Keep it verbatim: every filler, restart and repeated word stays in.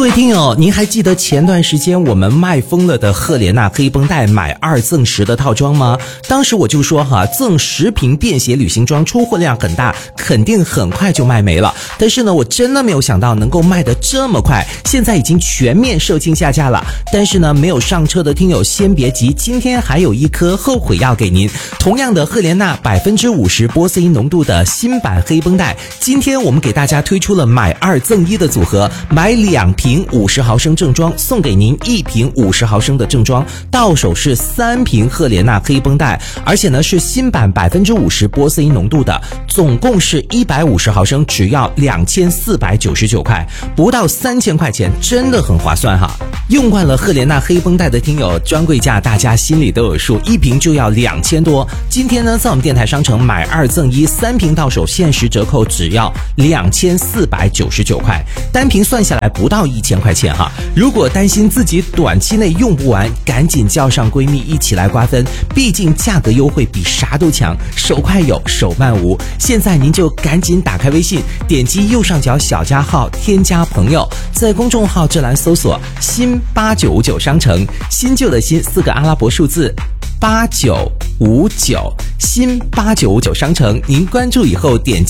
位听友，您还记得前段时间我们卖疯了的赫莲娜黑绷带买二赠十的套装吗？当时我就说哈，赠十瓶便携旅行装，出货量很大，肯定很快就卖没了。但是呢，我真的没有想到能够卖得这么快，现在已经全面售罄下架了。但是呢，没有上车的听友先别急，今天还有一颗后悔药给您。同样的赫莲娜百分之五十波斯因浓度的新版黑绷带，今天我们给大家推出了买二赠一的组合，买两瓶五十毫升正装，送给您一瓶五十毫升的正装，到手是三瓶赫莲娜黑绷带，而且呢是新版百分之五十波斯因浓度的，总共是一百五十毫升，只要两千四百九十九块，不到三千块钱，真的很划算哈。用惯了赫莲娜黑绷带的听友，专柜价大家心里都有数，一瓶就要两千多。今天呢，在我们电台商城买二赠一，三瓶到手限时折扣只要两千四百九十九块，单瓶算下来不到一千块钱哈。如果担心自己短期内用不完，赶紧叫上闺蜜一起来瓜分，毕竟价格优惠比啥都强，手快有，手慢无。现在您就赶紧打开微信，点击右上角小加号，添加朋友，在公众号这栏搜索新八九五九商城，新旧的新四个阿拉伯数字八九五九，新八九五九商城，您关注以后点击